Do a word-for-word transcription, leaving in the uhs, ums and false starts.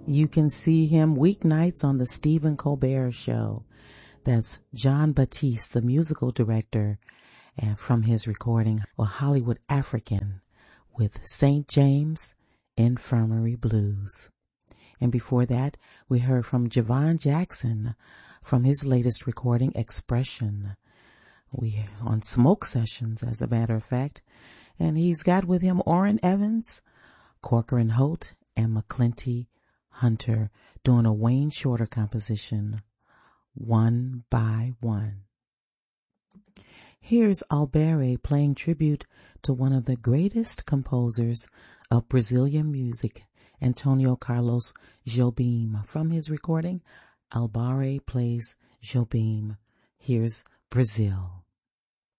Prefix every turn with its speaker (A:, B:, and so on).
A: You can see him weeknights on the Stephen Colbert Show. That's John Batiste, the musical director, and from his recording of Hollywood African with Saint James Infirmary Blues. And before that, we heard from Javon Jackson from his latest recording, Expression. We on Smoke Sessions, as a matter of fact. And he's got with him Orrin Evans, Corcoran Holt, and McClinty Hunter doing a Wayne Shorter composition, One by One. Here's Alberi playing tribute to one of the greatest composers of Brazilian music, Antonio Carlos Jobim. From his recording, Alberi plays Jobim. Here's Brazil.